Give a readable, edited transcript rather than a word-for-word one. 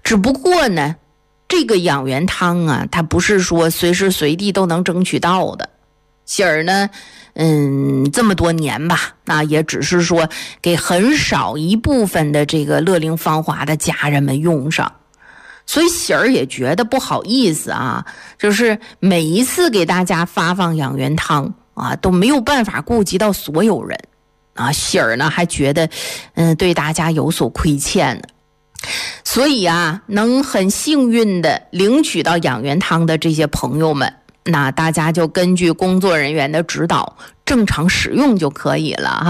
只不过呢，这个养元汤啊，它不是说随时随地都能争取到的。喜儿呢，这么多年吧，那也只是说给很少一部分的这个乐龄芳华的家人们用上。所以喜儿也觉得不好意思啊，就是每一次给大家发放养元汤啊，都没有办法顾及到所有人啊。喜儿呢还觉得，对大家有所亏欠呢。所以啊，能很幸运的领取到养元汤的这些朋友们，那大家就根据工作人员的指导，正常使用就可以了哈。